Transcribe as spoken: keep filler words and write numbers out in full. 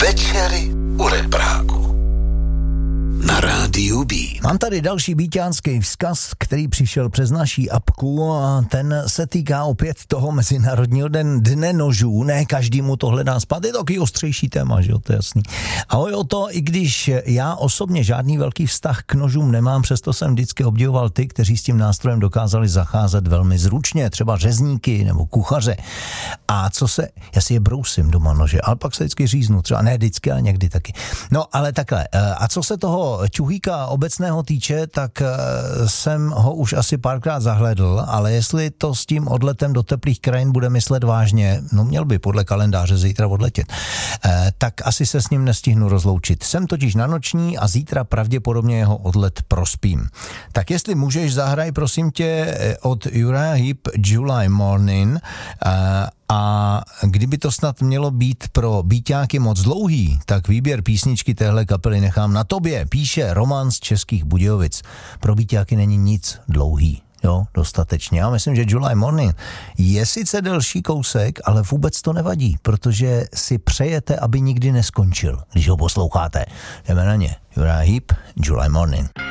Večery u repráku na rádiu B. Mám tady další býťánský vzkaz, který přišel přes naší apku a ten se týká opět toho Mezinárodního den, dne nožů. Ne každému to hledá spát, je to taky ostřejší téma, že jo, to je jasný. Ahoj o to, i když já osobně žádný velký vztah k nožům nemám, přesto jsem vždycky obdivoval ty, kteří s tím nástrojem dokázali zacházet velmi zručně, třeba řezníky nebo kuchaře. A co se, já si je brousím doma nože, ale pak se vždycky říznu, třeba ne vždycky, ale někdy taky. No, ale takhle, a co se toho čuhýka obecného týče, tak jsem ho už asi párkrát zahledl, ale jestli to s tím odletem do teplých krajin bude myslet vážně, no měl by podle kalendáře zítra odletět, tak asi se s ním nestihnu rozloučit. Jsem totiž na noční a zítra pravděpodobně jeho odlet prospím. Tak jestli můžeš, zahraj prosím tě od Uriah Heep July Morning. A kdyby to snad mělo být pro býťáky moc dlouhý, tak výběr písničky téhle kapely nechám na tobě, píše Roman z Českých Budějovic. Pro býťáky není nic dlouhý, jo, dostatečně. Já myslím, že July Morning je sice delší kousek, ale vůbec to nevadí, protože si přejete, aby nikdy neskončil, když ho posloucháte. Jdeme na ně. Uriah Heep, July Morning.